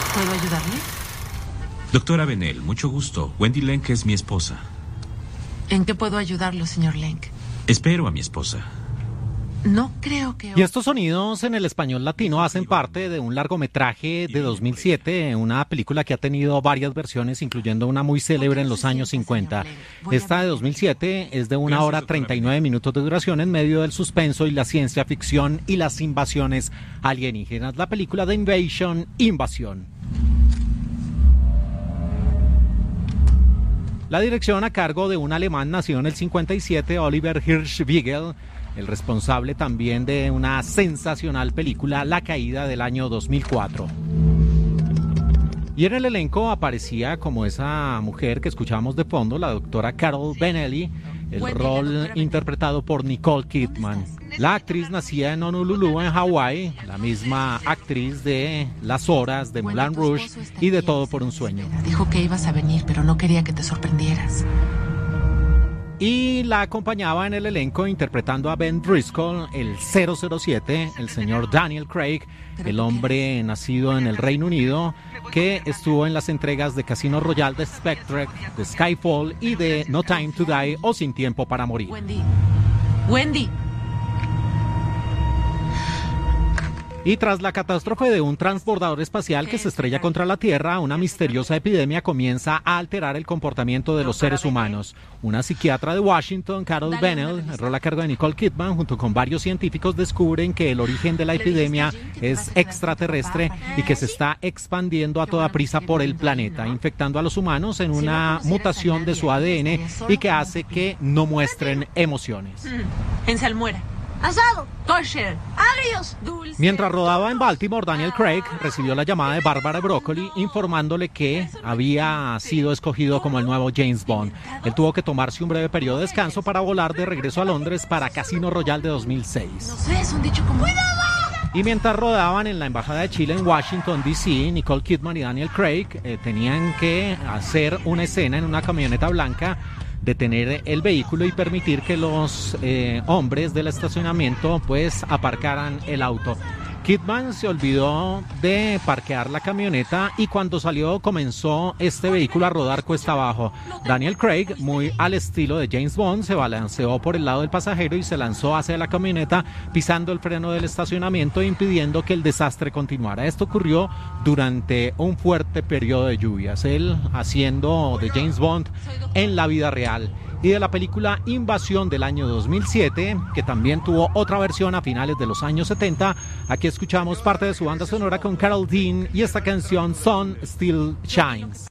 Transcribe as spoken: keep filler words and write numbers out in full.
¿Puedo ayudarle? Doctora Bennell, mucho gusto. Wendy Lenk es mi esposa. ¿En qué puedo ayudarlo, señor Lenk? Espero a mi esposa. No creo que... Y estos sonidos en el español latino hacen parte de un largometraje de dos mil siete, una película que ha tenido varias versiones, incluyendo una muy célebre en los años cincuenta. Esta de dos mil siete es de una hora treinta y nueve minutos de duración en medio del suspenso y la ciencia ficción y las invasiones alienígenas. La película The Invasion, Invasión. La dirección a cargo de un alemán nacido en el cincuenta y siete, Oliver Hirschbiegel, el responsable también de una sensacional película, La Caída, del año dos mil cuatro. Y en el elenco aparecía como esa mujer que escuchábamos de fondo, la doctora Carol Bennelly, el rol interpretado por Nicole Kidman. La actriz nacida en Honolulu, en Hawái, la misma actriz de Las Horas, de Moulin Rouge y de Todo por un Sueño. Dijo que ibas a venir, pero no quería que te sorprendieras. Y la acompañaba en el elenco interpretando a Ben Driscoll, el cero cero siete, el señor Daniel Craig, el hombre nacido en el Reino Unido, que estuvo en las entregas de Casino Royale, de Spectre, de Skyfall y de No Time to Die o Sin Tiempo para Morir. Wendy. Wendy. Y tras la catástrofe de un transbordador espacial que se estrella contra la Tierra, una misteriosa epidemia comienza a alterar el comportamiento de los seres humanos. Una psiquiatra de Washington, Carol Bennell, el rol a cargo de Nicole Kidman, junto con varios científicos, descubren que el origen de la epidemia es extraterrestre y que se está expandiendo a toda prisa por el planeta, infectando a los humanos en una mutación de su A D N y que hace que no muestren emociones. En salmuera. Asado, Kosher. agrios, Dulce. Mientras rodaba en Baltimore, Daniel Craig recibió la llamada de Barbara Broccoli informándole que había sido escogido como el nuevo James Bond. Él tuvo que tomarse un breve periodo de descanso para volar de regreso a Londres para Casino Royale de dos mil seis. No sé, es un dicho como... Y mientras rodaban en la Embajada de Chile en Washington, D C, Nicole Kidman y Daniel Craig eh, tenían que hacer una escena en una camioneta blanca, detener el vehículo y permitir que los eh, hombres del estacionamiento pues aparcaran el auto. Kidman se olvidó de parquear la camioneta y cuando salió comenzó este vehículo a rodar cuesta abajo. Daniel Craig, muy al estilo de James Bond, se balanceó por el lado del pasajero y se lanzó hacia la camioneta pisando el freno del estacionamiento e impidiendo que el desastre continuara. Esto ocurrió durante un fuerte periodo de lluvias, él haciendo de James Bond en la vida real. Y de la película Invasión del año dos mil siete, que también tuvo otra versión a finales de los años setenta, aquí escuchamos parte de su banda sonora con Carol Dean y esta canción Sun Still Shines.